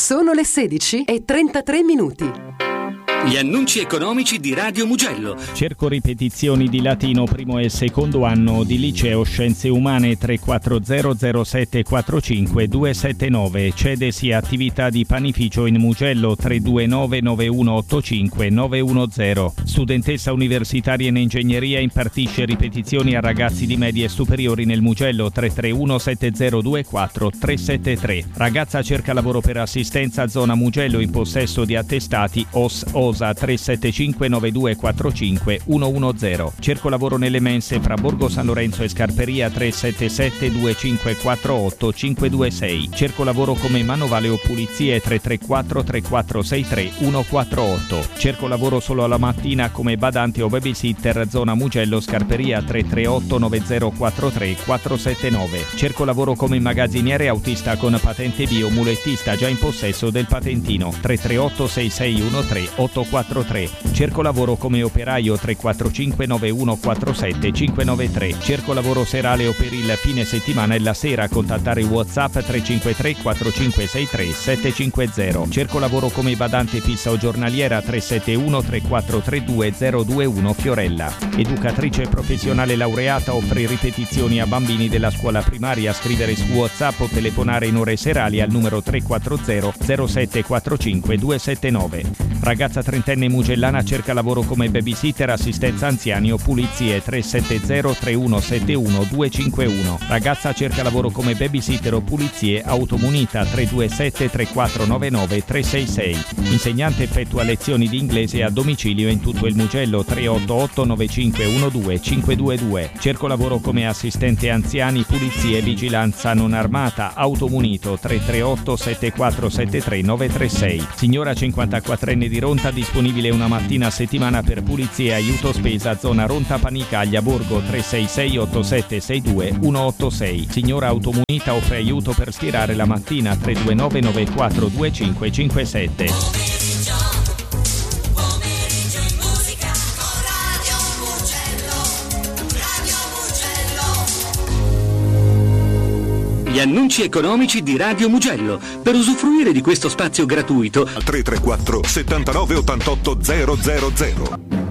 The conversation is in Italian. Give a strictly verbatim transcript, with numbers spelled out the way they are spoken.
Sono le sedici e trentatré minuti. Gli annunci economici di Radio Mugello. Cerco ripetizioni di latino primo e secondo anno di liceo Scienze Umane. Tre quattro zero zero sette quattro cinque due sette nove. Cedesi attività di panificio in Mugello. Tre due nove nove uno otto cinque nove uno zero. Studentessa universitaria in ingegneria, impartisce ripetizioni a ragazzi di medie e superiori nel Mugello. Tre tre uno sette zero due quattro tre sette tre. Ragazza cerca lavoro per assistenza zona Mugello, in possesso di attestati O S O tre sette cinque nove due quattro cinque uno uno zero. Cerco lavoro nelle mense fra Borgo San Lorenzo e Scarperia. Tre sette sette due cinque quattro otto cinque due sei. Cerco lavoro come manovale o pulizie. Tre tre quattro tre quattro sei tre uno quattro otto. Cerco lavoro solo alla mattina come badante o babysitter zona Mugello Scarperia. Tre tre otto nove zero quattro tre quattro sette nove. Cerco lavoro come magazziniere autista con patente B o mulettista già in possesso del patentino. Tre tre otto sei sei uno tre otto quattro tre. Cerco lavoro come operaio. Tre quattro cinque nove uno quattro sette cinque nove tre. Cerco lavoro serale o per il fine settimana e la sera. Contattare WhatsApp tre cinque tre quattro cinque sei tre sette cinque zero. Cerco lavoro come badante fissa o giornaliera. Tre sette uno tre quattro tre due zero due uno Fiorella. Educatrice professionale laureata, offre ripetizioni a bambini della scuola primaria. Scrivere su WhatsApp o telefonare in ore serali al numero tre quattro zero zero sette quattro cinque due sette nove. Ragazza trentenne mugellana cerca lavoro come babysitter, assistenza anziani o pulizie. Tre sette zero tre uno sette uno due cinque uno. Ragazza cerca lavoro come babysitter o pulizie, automunita. Tre due sette tre quattro nove nove tre sei sei. Insegnante, effettua lezioni di inglese a domicilio in tutto il Mugello. Tre otto otto nove cinque uno due cinque due due. Cerco lavoro come assistente anziani, pulizie, vigilanza non armata, automunito. Tre tre otto sette quattro sette tre nove tre sei. Signora cinquantaquattrenne di Ronta, disponibile una mattina a settimana per pulizie e aiuto spesa zona Ronta Panicaglia Borgo. Tre sei sei otto sette sei due uno otto sei. Signora automunita, offre aiuto per schierare la mattina. Tre due nove nove quattro due cinque cinque sette. Gli annunci economici di Radio Mugello. Per usufruire di questo spazio gratuito al tre tre quattro settantanove ottantotto zero zero zero.